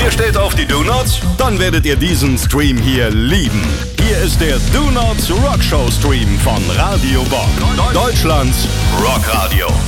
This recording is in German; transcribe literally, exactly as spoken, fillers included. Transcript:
Ihr steht auf die Do-Nots? Dann werdet ihr diesen Stream hier lieben. Hier ist der Do-Nots Rockshow Stream von Radio Bob. Deutschlands Rockradio.